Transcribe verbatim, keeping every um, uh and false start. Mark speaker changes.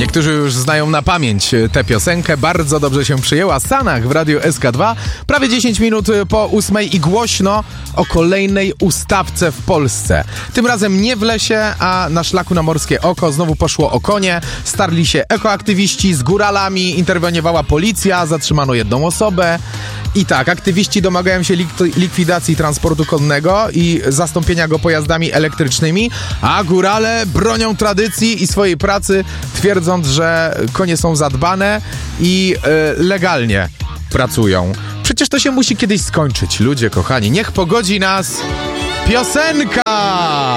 Speaker 1: Niektórzy już znają na pamięć tę piosenkę, bardzo dobrze się przyjęła. Sanach w Radiu S K dwa, prawie dziesięć minut po ósmej i głośno o kolejnej ustawce w Polsce. Tym razem nie w lesie, a na szlaku na Morskie Oko znowu poszło o konie. Starli się ekoaktywiści z góralami, interweniowała policja, zatrzymano jedną osobę. I tak, aktywiści domagają się lik- likwidacji transportu konnego i zastąpienia go pojazdami elektrycznymi, a górale bronią tradycji i swojej pracy, twierdząc, że konie są zadbane i y, legalnie pracują. Przecież to się musi kiedyś skończyć, ludzie kochani. Niech pogodzi nas piosenka!